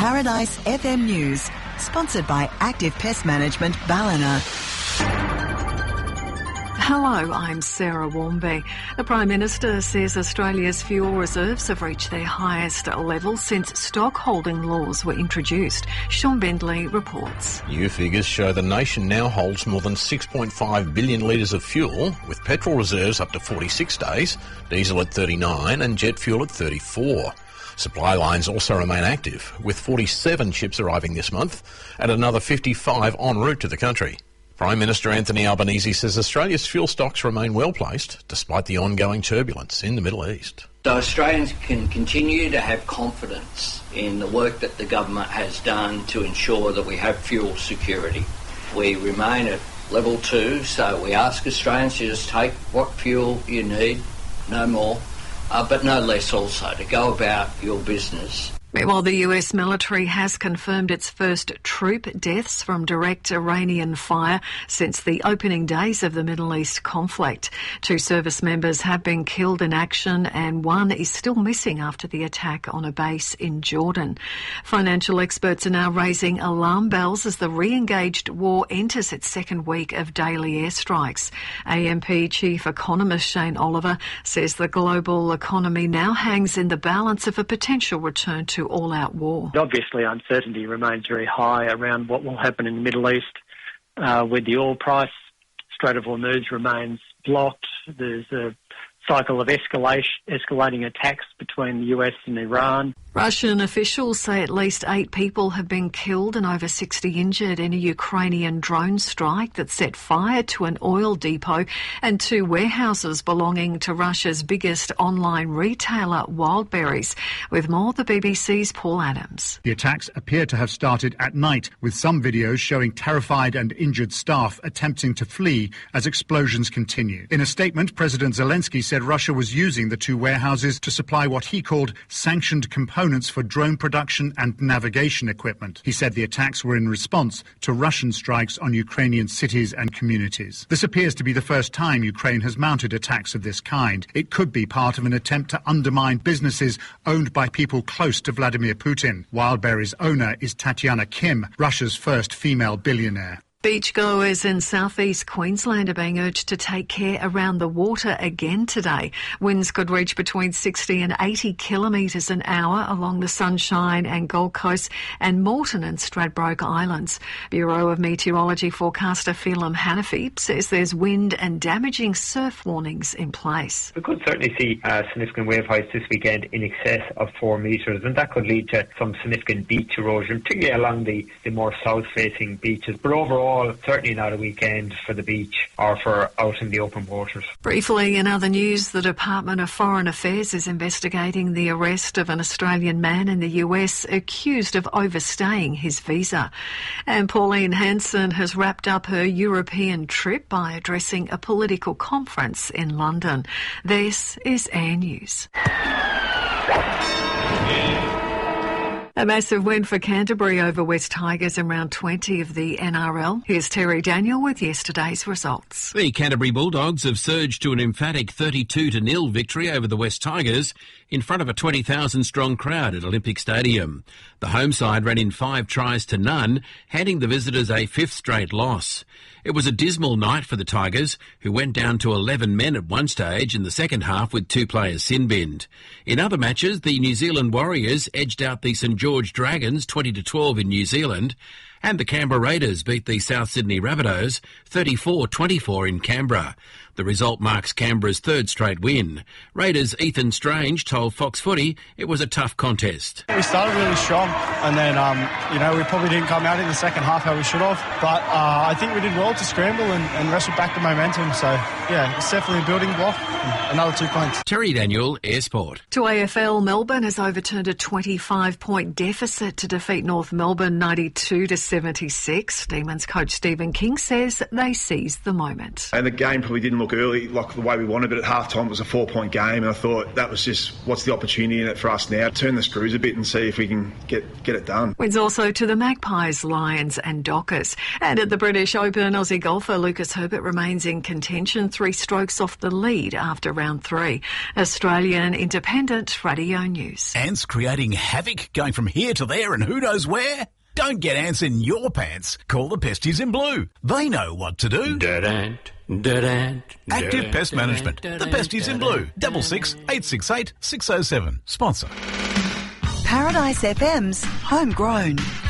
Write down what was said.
Paradise FM News, sponsored by Active Pest Management Ballina. Hello, I'm Sarah Warmby. The Prime Minister says Australia's fuel reserves have reached their highest level since stock holding laws were introduced. Sean Bendley reports. New figures show the nation now holds more than 6.5 billion litres of fuel, with petrol reserves up to 46 days, diesel at 39 and jet fuel at 34. Supply lines also remain active, with 47 ships arriving this month and another 55 en route to the country. Prime Minister Anthony Albanese says Australia's fuel stocks remain well placed despite the ongoing turbulence in the Middle East. So Australians can continue to have confidence in the work that the government has done to ensure that we have fuel security. We remain at level 2, so we ask Australians to just take what fuel you need, no more, but no less also, to go about your business. Meanwhile, the US military has confirmed its first troop deaths from direct Iranian fire since the opening days of the Middle East conflict. 2 service members have been killed in action and 1 is still missing after the attack on a base in Jordan. Financial experts are now raising alarm bells as the re-engaged war enters its second week of daily airstrikes. AMP Chief Economist Shane Oliver says the global economy now hangs in the balance of a potential return to all-out war. Obviously, uncertainty remains very high around what will happen in the Middle East with the oil price. Strait of Hormuz remains blocked. There's a cycle of escalating attacks between the US and Iran. Russian officials say at least 8 people have been killed and over 60 injured in a Ukrainian drone strike that set fire to an oil depot and 2 warehouses belonging to Russia's biggest online retailer, Wildberries. With more, the BBC's Paul Adams. The attacks appear to have started at night, with some videos showing terrified and injured staff attempting to flee as explosions continue. In a statement, President Zelensky said Russia was using the 2 warehouses to supply what he called sanctioned components for drone production and navigation equipment. He said the attacks were in response to Russian strikes on Ukrainian cities and communities. This appears to be the first time Ukraine has mounted attacks of this kind. It could be part of an attempt to undermine businesses owned by people close to Vladimir Putin. Wildberries' owner is Tatiana Kim, Russia's first female billionaire. Beachgoers in southeast Queensland are being urged to take care around the water again today. Winds could reach between 60 and 80 kilometres an hour along the Sunshine and Gold Coast and Moreton and Stradbroke Islands. Bureau of Meteorology forecaster Phelim Hanafi says there's wind and damaging surf warnings in place. We could certainly see significant wave heights this weekend in excess of 4 metres, and that could lead to some significant beach erosion, particularly along the more south-facing beaches. But overall, certainly not a weekend for the beach or for out in the open waters. Briefly, in other news, the Department of Foreign Affairs is investigating the arrest of an Australian man in the US accused of overstaying his visa. And Pauline Hanson has wrapped up her European trip by addressing a political conference in London. This is Air News. A massive win for Canterbury over West Tigers in round 20 of the NRL. Here's Terry Daniel with yesterday's results. The Canterbury Bulldogs have surged to an emphatic 32-0 victory over the West Tigers in front of a 20,000-strong crowd at Olympic Stadium. The home side ran in 5 tries to none, handing the visitors a 5th straight loss. It was a dismal night for the Tigers, who went down to 11 men at one stage in the second half with 2 players sin-binned. In other matches, the New Zealand Warriors edged out the St George Dragons 20-12 in New Zealand, and the Canberra Raiders beat the South Sydney Rabbitohs 34-24 in Canberra. The result marks Canberra's 3rd straight win. Raiders' Ethan Strange told Fox Footy it was a tough contest. We started really strong, and then, we probably didn't come out in the second half how we should have. But I think we did well to scramble and wrestle back the momentum. So, yeah, it's definitely a building block. Another 2 points. Terry Daniel, Air Sport. To AFL, Melbourne has overturned a 25-point deficit to defeat North Melbourne 92-7 76. Demons coach Stephen King says they seized the moment. And the game probably didn't look early like the way we wanted, but at half-time it was a 4-point game, and I thought that was just, what's the opportunity in it for us now? Turn the screws a bit and see if we can get it done. Wins also to the Magpies, Lions and Dockers. And at the British Open, Aussie golfer Lucas Herbert remains in contention, 3 strokes off the lead after round 3. Australian Independent Radio News. Ants creating havoc, going from here to there and who knows where? Don't get ants in your pants. Call the Pesties in Blue. They know what to do. Active Pest Management. The Pesties in Blue. 66 868 607. Sponsor. Paradise FM's Homegrown.